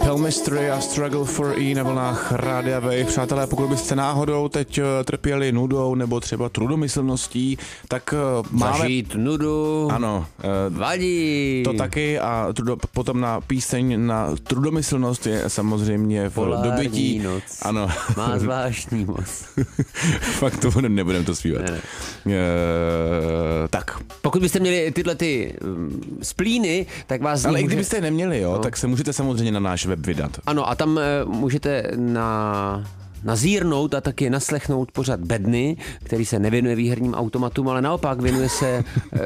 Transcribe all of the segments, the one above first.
Tell Mystery a Struggle for E na vlnách Rádia Wave. Přátelé, pokud byste náhodou teď trpěli nudou nebo třeba trudomyslností, tak máme... Zažít nudu, ano, vadí. To taky a potom na píseň na trudomyslnost je samozřejmě v dobytí. Noc. Ano. Má zvláštní moc. Fakt to nebudem to zpívat. Ne. Tak. Pokud byste měli tyhle ty splíny, tak vás... Ale i kdybyste je neměli, jo, tak se můžete samozřejmě na náš web vydat. Ano, a tam můžete nazírnout a taky naslechnout pořad Bedny, který se nevěnuje výherním automatům, ale naopak věnuje se...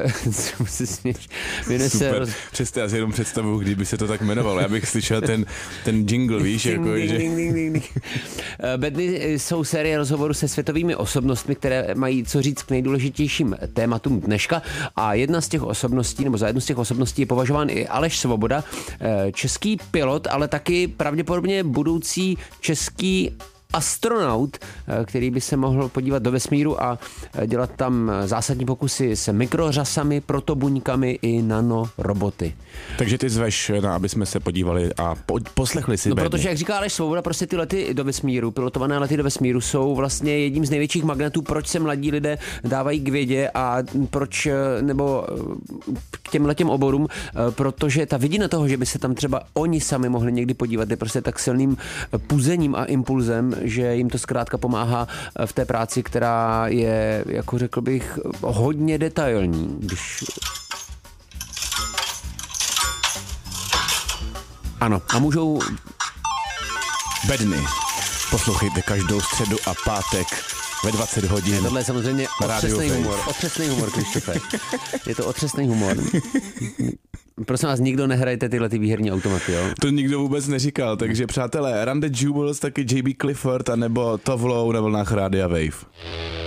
Super, přesto já si jenom představuju, kdyby se to tak jmenovalo. Já bych slyšel ten jingle, víš, jako že... Bedny jsou série rozhovorů se světovými osobnostmi, které mají co říct k nejdůležitějším tématům dneška a jedna z těch osobností, nebo za jednu z těch osobností je považován i Aleš Svoboda, český pilot, ale taky pravděpodobně budoucí český astronaut, který by se mohl podívat do vesmíru a dělat tam zásadní pokusy s mikrořasami, protobuňkami i nanoroboty. Takže ty zveš, aby jsme se podívali a poslechli si No, Bedny. protože, jak říká Aleš Svoboda, prostě ty lety do vesmíru, pilotované lety do vesmíru jsou vlastně jedním z největších magnetů, proč se mladí lidé dávají k vědě a proč, nebo k těmhletěm oborům, protože ta vidina toho, že by se tam třeba oni sami mohli někdy podívat, je prostě tak silným puzením a impulzem, že jim to zkrátka pomáhá v té práci, která je, jako řekl bych, hodně detailní. Ano, a můžou... Bedny. Poslouchejte každou středu a pátek ve 20 hodin. Tohle je samozřejmě otřesný humor. Otřesný humor, Krištofe. Je to otřesný humor. Prosím vás, nikdo nehrajte tyhle ty výherní automaty, jo? To nikdo vůbec neříkal, takže přátelé, Run the Jewels, taky JB Clifford, anebo Tovlow na vlnách Rádia Wave.